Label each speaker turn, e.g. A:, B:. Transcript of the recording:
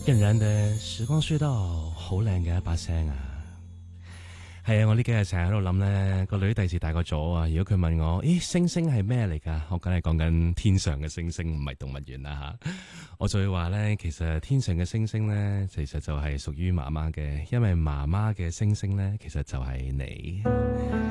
A: 人人嘅時光隧道好靚嘅一把聲啊！係啊，我呢幾日成日喺度諗咧，個女第時大個咗啊！如果佢問我，咦，星星係咩嚟噶？我梗係講緊天上嘅星星，唔係動物園啦吓。我就會話咧，其實天上嘅星星咧，其實就係屬於媽媽嘅，因為媽媽嘅星星咧，其實就係你。